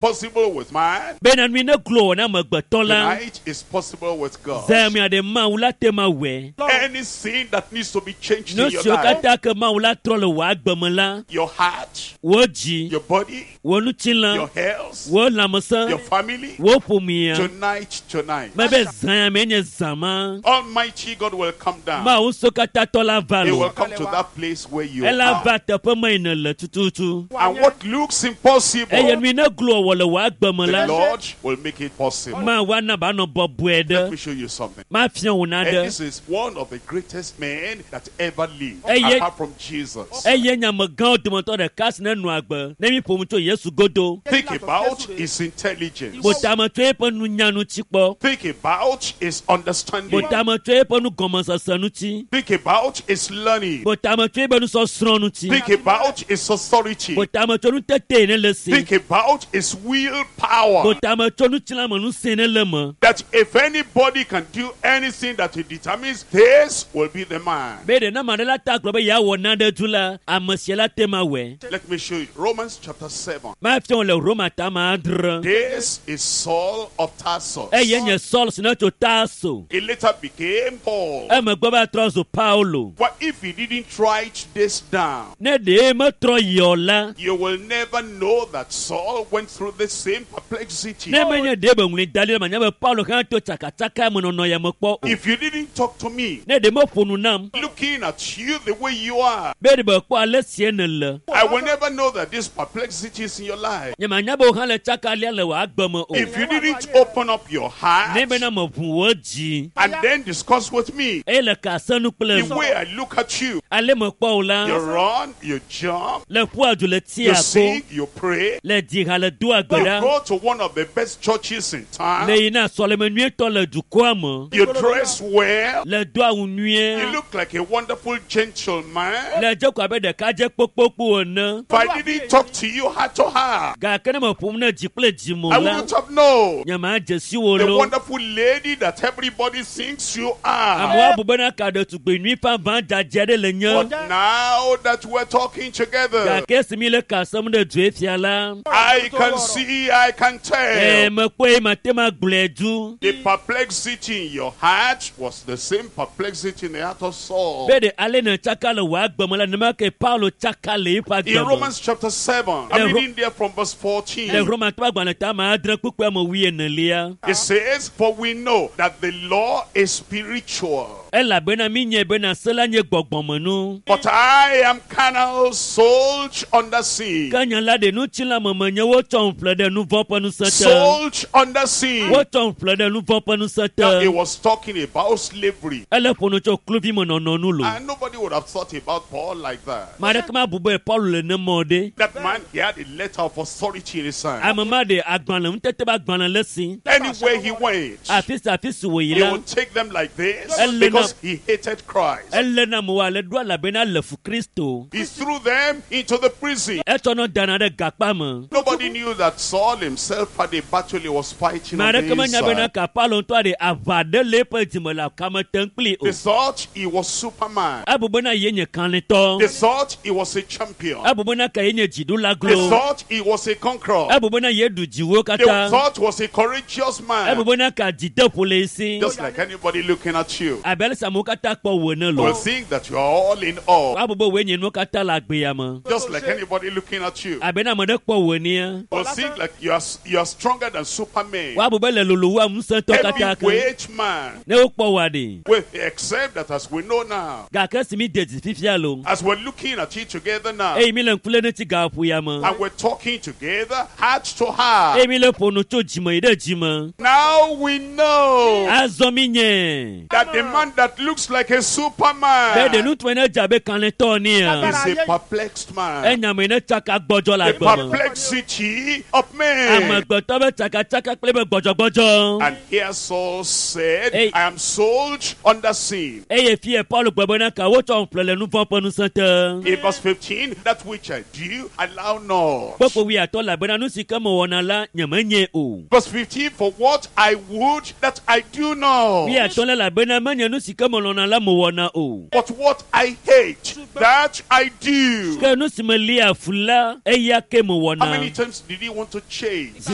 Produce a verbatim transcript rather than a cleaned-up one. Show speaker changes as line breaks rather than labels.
possible with man. Tonight is possible with God. Anything that needs to be changed in your life. Your heart, your body, your health, your family. Tonight, tonight. Almighty God will come down. He will come to that place where you are. And what looks impossible, the Lord will make it possible. Let me show you something. And this is one of the greatest men that ever lived, apart from Jesus. Think about his intelligence. Think about his understanding. Think about his learning. Think about his authority. Think about his willpower. That if anybody can do anything that he determines, this will be the man. Let me show you. Romans chapter seven. This is Saul of Tarsus. He later became Paul. But if he didn't write this down, you will never know that Saul went through the same perplexity. If you didn't talk to me, looking at you the way you are, I will never know that this perplexity is in your life. If you didn't open up your heart and then discuss with me the way I look at you, you run, you jump, you sing, you pray, you go to one of the best churches in town, you dress well, you look like a wonderful gentleman. If I didn't talk to you heart to heart, I wouldn't have known the wonderful lady that everybody thinks you are. But now that we're talking together, I can see, I can tell. The perplexity in your heart was the same perplexity in the heart of Saul. In Romans chapter seven, I'm reading there from verse fourteen. It says, for we know that the law is spiritual, but I am carnal, sold under sin. Sold under sin. Now, it was talking about slavery. And nobody would have thought about Paul like that. That man, he had a letter of authority in his hand. Anywhere he went, he would take them like this because he hated Christ. He threw them into the prison. Nobody knew that Saul himself had a battle he was fighting on the inside. They thought he was Superman. They thought he was a champion. They thought he was a conqueror. They thought he was a courageous man. Just like anybody looking at you will think that you are all in awe. Just like anybody looking at you will think like you are, you are stronger than Superman. Heavyweight man. Well, except that as we know now, as we're looking at it together now, and we're talking together heart to heart, now we know that the man that looks like a Superman is a perplexed man. The perplexity of man. And here Saul said, I am sold under sin. In verse fifteen, that which I do, allow not. Verse fifteen, for what I would that I do not. But what I hate, that I do. How many times did he want to change?